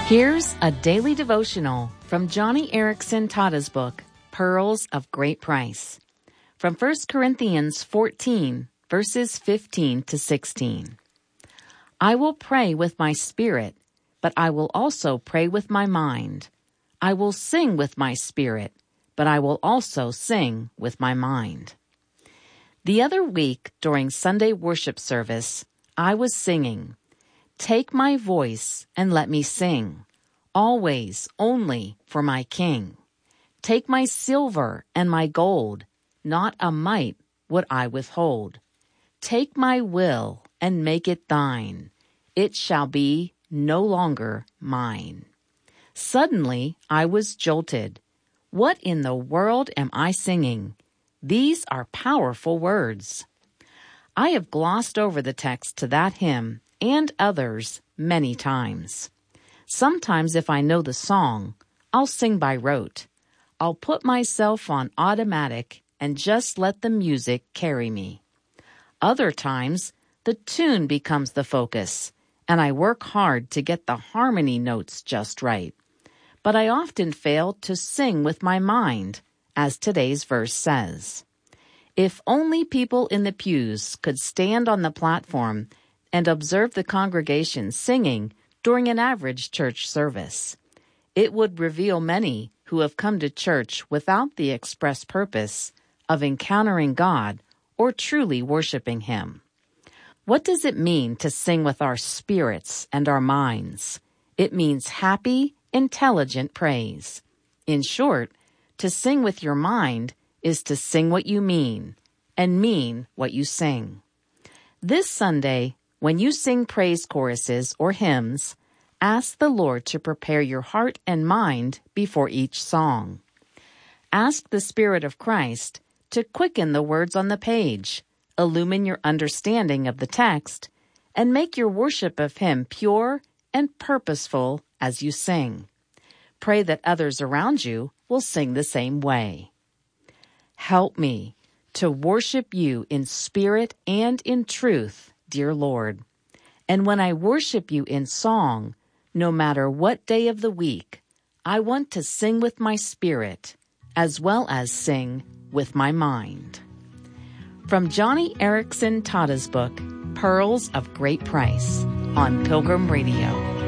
Here's a daily devotional from Johnny Erickson Tada's book, Pearls of Great Price, from 1 Corinthians 14, verses 15 to 16. I will pray with my spirit, but I will also pray with my mind. I will sing with my spirit, but I will also sing with my mind. The other week during Sunday worship service, I was singing, "Take my voice and let me sing, always only for my King. Take my silver and my gold, not a mite would I withhold. Take my will and make it thine, it shall be no longer mine." Suddenly I was jolted. What in the world am I singing? These are powerful words. I have glossed over the text to that hymn and others many times. Sometimes if I know the song, I'll sing by rote. I'll put myself on automatic and just let the music carry me. Other times, the tune becomes the focus, and I work hard to get the harmony notes just right. But I often fail to sing with my mind, as today's verse says. If only people in the pews could stand on the platform and observe the congregation singing during an average church service, it would reveal many who have come to church without the express purpose of encountering God or truly worshiping Him. What does it mean to sing with our spirits and our minds? It means happy, intelligent praise. In short, to sing with your mind is to sing what you mean and mean what you sing. This Sunday, when you sing praise choruses or hymns, ask the Lord to prepare your heart and mind before each song. Ask the Spirit of Christ to quicken the words on the page, illumine your understanding of the text, and make your worship of Him pure and purposeful as you sing. Pray that others around you will sing the same way. Help me to worship you in spirit and in truth, dear Lord. And when I worship you in song, no matter what day of the week, I want to sing with my spirit as well as sing with my mind. From Johnny Erickson Tada's book, Pearls of Great Price, on Pilgrim Radio.